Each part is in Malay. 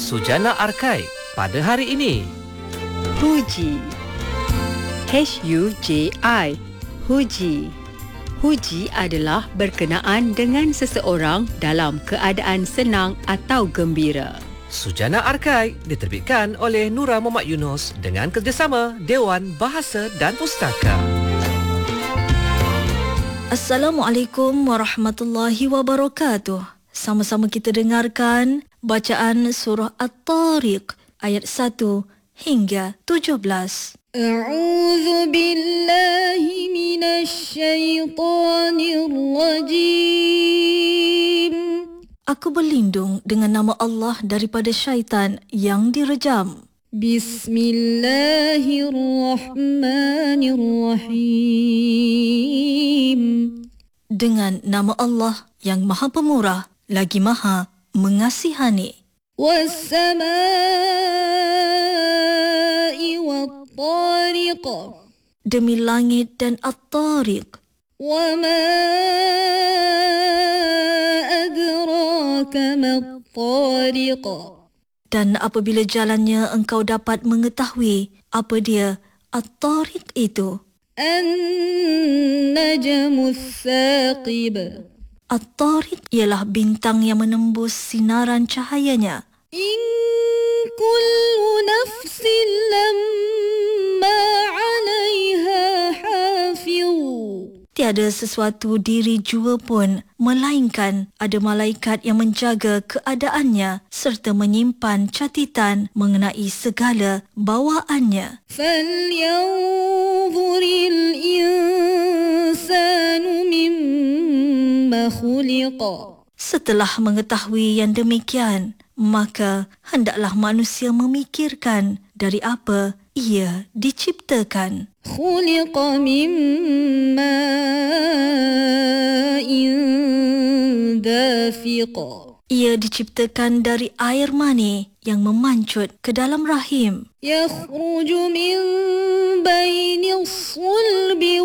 Sujana Arkai pada hari ini. Huji. H-U-J-I. Huji. Huji adalah berkenaan dengan seseorang dalam keadaan senang atau gembira. Sujana Arkai diterbitkan oleh Nura Muhammad Yunus dengan kerjasama Dewan Bahasa dan Pustaka. Assalamualaikum warahmatullahi wabarakatuh. Sama-sama kita dengarkan bacaan surah At-Tariq ayat 1 hingga 17. A'udzu billahi minasy syaithanir rajim. Aku berlindung dengan nama Allah daripada syaitan yang direjam. Bismillahirrahmanirrahim. Dengan nama Allah yang Maha Pemurah lagi Maha Mengasihani. Was-samaa'i wat-tariq. Demi langit dan At-Tariq. Wa ma adraka mat-tariq. Dan apabila jalannya engkau dapat mengetahui apa dia At-Tariq itu. An-najmu ats-tsaqib. At-Tariq ialah bintang yang menembus sinaran cahayanya. In kullu nafsin lamma 'alayha hafiz. Tiada sesuatu diri jua pun melainkan ada malaikat yang menjaga keadaannya serta menyimpan catatan mengenai segala bawaannya. Falyanzuril insanu mimma khuliqa. Setelah mengetahui yang demikian, maka hendaklah manusia memikirkan dari apa ia diciptakan. Khuliqa mimma dafiq. Ia diciptakan dari air mani yang memancut ke dalam rahim. Yakhruju min baini as-sulbi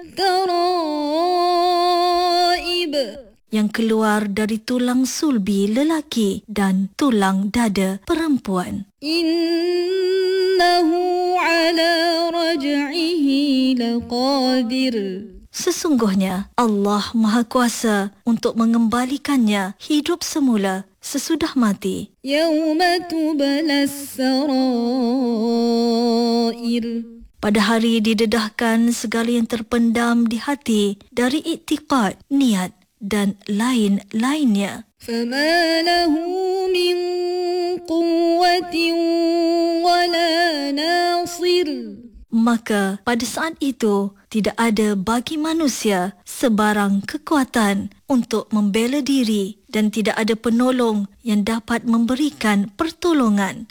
wat-tara'ib. Yang keluar dari tulang sulbi lelaki dan tulang dada perempuan. Innahu ala raj'ihi laqadir. Sesungguhnya Allah Maha Kuasa untuk mengembalikannya hidup semula sesudah mati. Yawma tublas sarair. Pada hari didedahkan segala yang terpendam di hati dari iktikad, niat dan lain-lainnya. Fama lahu min quwwatin wala nasir. Maka pada saat itu tidak ada bagi manusia sebarang kekuatan untuk membela diri dan tidak ada penolong yang dapat memberikan pertolongan.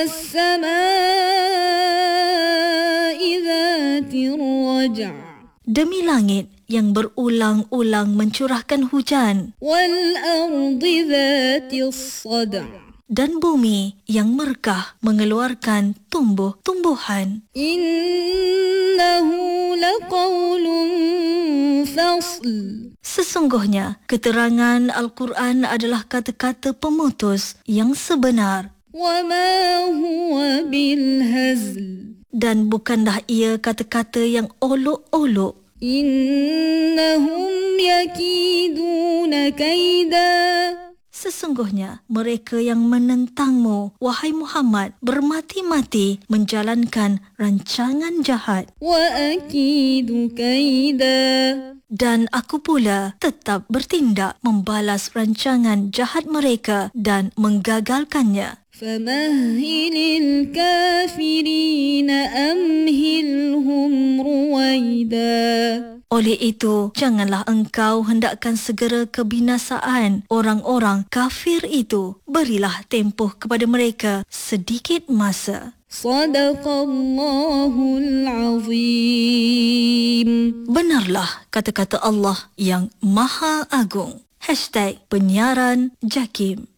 Was-samaa'i dzatir raj'. Demi langit yang berulang-ulang mencurahkan hujan. Wal-ardi dzatis sad'. Dan bumi yang merkah mengeluarkan tumbuh-tumbuhan. Innahu laqawlun fasl. Sesungguhnya keterangan Al-Quran adalah kata-kata pemutus yang sebenar. Wa ma huwa bil hazl. Dan bukanlah ia kata-kata yang olok-olok. Innahum yakiduna kaida. Sesungguhnya mereka yang menentangmu, wahai Muhammad, bermati-mati menjalankan rancangan jahat. Wa akidu kaida. Dan aku pula tetap bertindak membalas rancangan jahat mereka dan menggagalkannya. Famahhilil kafirina amhilhum ruwaida. Oleh itu, janganlah engkau hendakkan segera kebinasaan orang-orang kafir itu. Berilah tempoh kepada mereka sedikit masa. Sadaqallahul azim. Benarlah kata-kata Allah yang Maha Agung. #penyiaran Jakim.